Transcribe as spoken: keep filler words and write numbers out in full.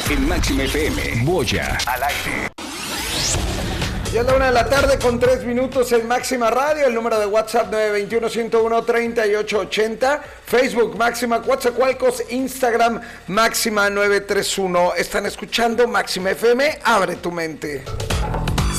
en Máxima F M. Boya al aire. Ya es la una de la tarde con tres minutos en Máxima Radio. El número de WhatsApp nueve dos uno, uno cero uno, tres ocho ocho cero. Facebook Máxima Coatzacoalcos. Instagram Máxima nueve tres uno. Están escuchando Máxima F M. Abre tu mente.